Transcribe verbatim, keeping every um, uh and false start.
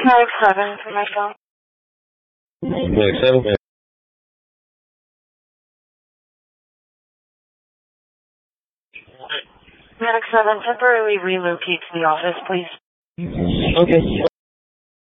Medic seven for my phone. Medic seven. Medic seven, temporarily relocate to the office, please. Okay.